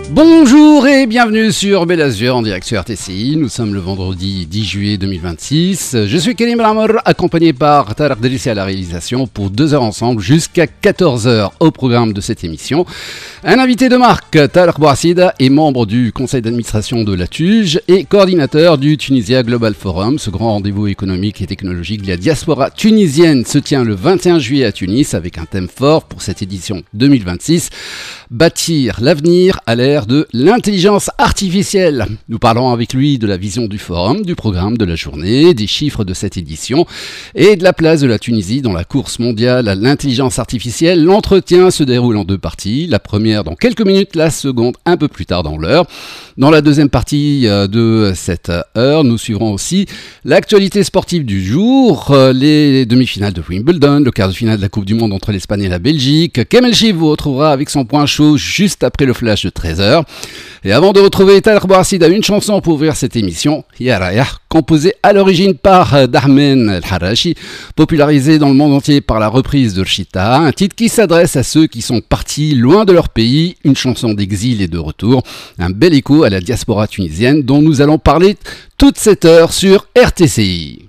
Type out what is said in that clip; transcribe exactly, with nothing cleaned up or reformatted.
Bonjour et bienvenue sur Bel Azur en direct sur R T C I. Nous sommes le vendredi dix juillet deux mille vingt-six. Je suis Karim Ramor, accompagné par Tarek Delissi à la réalisation pour deux heures ensemble jusqu'à quatorze heures au programme de cette émission. Un invité de marque, Tarek Bouassida, est membre du conseil d'administration de la T U G et coordinateur du Tunisia Global Forum. Ce grand rendez-vous économique et technologique de la diaspora tunisienne se tient le vingt et un juillet à Tunis avec un thème fort pour cette édition deux mille vingt-six. Bâtir l'avenir à l'ère de l'intelligence artificielle. Nous parlons avec lui de la vision du forum, du programme de la journée, des chiffres de cette édition et de la place de la Tunisie dans la course mondiale à l'intelligence artificielle. L'entretien se déroule en deux parties. La première dans quelques minutes, la seconde un peu plus tard dans l'heure. Dans la deuxième partie de cette heure, nous suivrons aussi l'actualité sportive du jour, les demi-finales de Wimbledon, le quart de finale de la Coupe du Monde entre l'Espagne et la Belgique. Kamel Chif vous retrouvera avec son point chaud juste après le flash de treize heures. Et avant de retrouver Tarek Bouassida, une chanson pour ouvrir cette émission, Ya Raya, composée à l'origine par Dahmen El-Harachi, popularisée dans le monde entier par la reprise de Rchita, un titre qui s'adresse à ceux qui sont partis loin de leur pays, une chanson d'exil et de retour, un bel écho à la diaspora tunisienne dont nous allons parler toute cette heure sur R T C I.